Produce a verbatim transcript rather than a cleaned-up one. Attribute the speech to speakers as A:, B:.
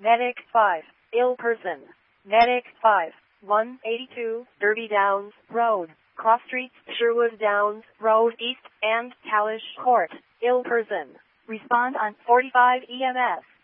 A: Medic five, ill person. Medic five, one eighty-two, Derby Downs Road, Cross Streets, Sherwood Downs Road East, and Tallish Court. Ill person. Respond on forty-five E M S.